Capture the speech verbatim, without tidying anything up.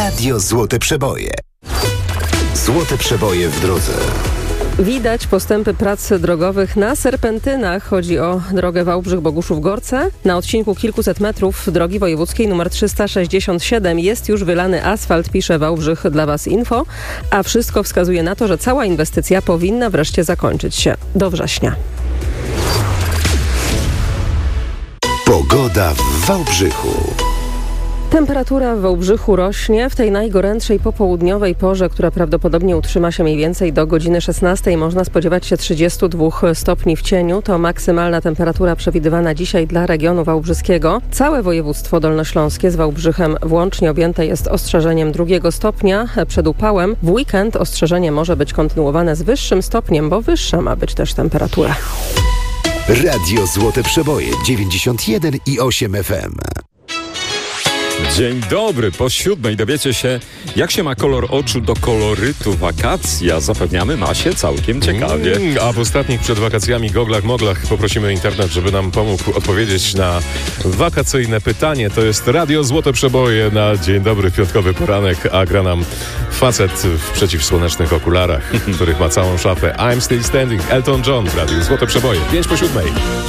Radio Złote Przeboje. Złote Przeboje w drodze. Widać postępy prac drogowych na serpentynach. Chodzi o drogę Wałbrzych-Boguszów-Gorce. Na odcinku kilkuset metrów drogi wojewódzkiej nr trzysta sześćdziesiąt siedem jest już wylany asfalt, pisze Wałbrzych dla Was Info, a wszystko wskazuje na to, że cała inwestycja powinna wreszcie zakończyć się do września. Pogoda w Wałbrzychu. Temperatura w Wałbrzychu rośnie. W tej najgorętszej popołudniowej porze, która prawdopodobnie utrzyma się mniej więcej do godziny szesnastej, można spodziewać się trzydziestu dwóch stopni w cieniu. To maksymalna temperatura przewidywana dzisiaj dla regionu wałbrzyskiego. Całe województwo dolnośląskie z Wałbrzychem włącznie objęte jest ostrzeżeniem drugiego stopnia przed upałem. W weekend ostrzeżenie może być kontynuowane z wyższym stopniem, bo wyższa ma być też temperatura. Radio Złote Przeboje dziewięćdziesiąt jeden i osiem F M. Dzień dobry, po siódmej dowiecie się, jak się ma kolor oczu do kolorytu wakacji, a zapewniamy, ma się całkiem ciekawie. Mm, a w ostatnich przed wakacjami goglach moglach poprosimy internet, żeby nam pomógł odpowiedzieć na wakacyjne pytanie. To jest Radio Złote Przeboje na dzień dobry, piątkowy poranek, a gra nam facet w przeciwsłonecznych okularach, których ma całą szafę. I'm Still Standing, Elton John w Radiu Złote Przeboje, pięć po siódmej.